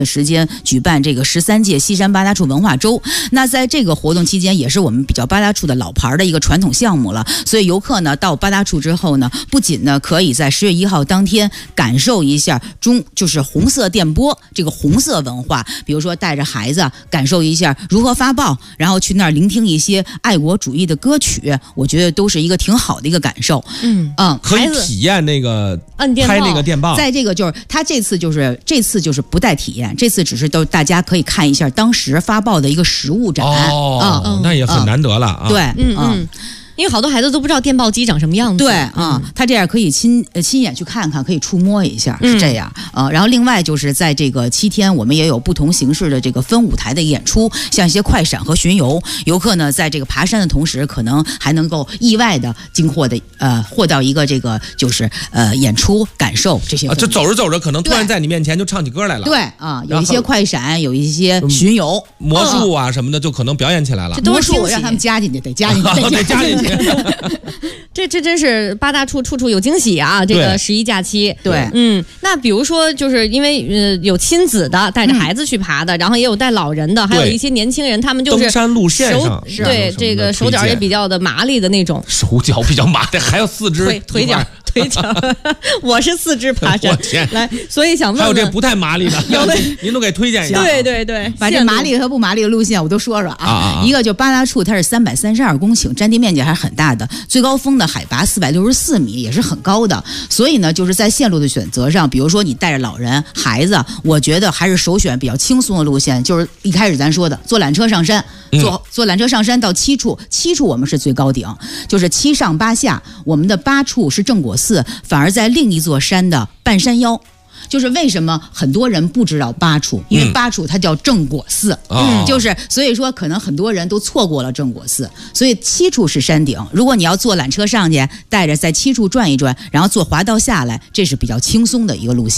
时间举办这个13届西山八大处文化周。那在这个活动期间，也是我们比较八大处的老牌的一个传统项目了。所以游客呢到八大处之后呢，不仅呢可以在10月1号当天感受一下就是红色电波这个红色文化，比如说带着孩子感受一下如何发报，然后去那儿聆听一些爱国主义的歌曲，我觉得都是一个挺好的一个感受。 可以体验那个拍那个电报。 在这个就是他这次就是不带体验。这次只是都大家可以看一下当时发报的一一个实物展。 那也很难得了啊。 对， 因为好多孩子都不知道电报机长什么样子。 对他这样可以亲眼去看看，可以触摸一下，是这样然后另外就是在这个7天，我们也有不同形式的这个分舞台的演出，像一些快闪和巡游。游客呢，在这个爬山的同时，可能还能够意外的获到一个这个就是演出感受这些。 就走着走着，可能突然在你面前就唱起歌来了。 对有一些快闪，有一些巡游， 魔术啊什么的，就可能表演起来了。 魔术让他们加进去，得加进去， 得加进去。 这真是八大处处处有惊喜啊！这个11假期， 对， 那比如说就是因为有亲子的带着孩子去爬的，然后也有带老人的，还有一些年轻人，他们就是登山路线上， 对这个手脚也比较的麻利的那种， 手脚比较麻的，还有4肢腿脚。我是4肢爬山，来，所以想问问， 还有这不太麻利的，您都给推荐一下。 对， 把这麻利和不麻利的路线我都说说啊。一个就八大处，它是332公顷，占地面积还是很大的，最高峰的海拔464米，也是很高的。所以呢，就是在线路的选择上，比如说你带着老人、孩子，我觉得还是首选比较轻松的路线，就是一开始咱说的坐缆车上山，坐缆车上山到7处，7处我们是最高顶，就是7上8下，我们的8处是正果寺，反而在另一座山的半山腰。就是为什么很多人不知道8处，因为8处它叫正果寺，就是所以说可能很多人都错过了正果寺，所以7处是山顶。如果你要坐缆车上去，带着在7处转一转，然后坐滑道下来，这是比较轻松的一个路线。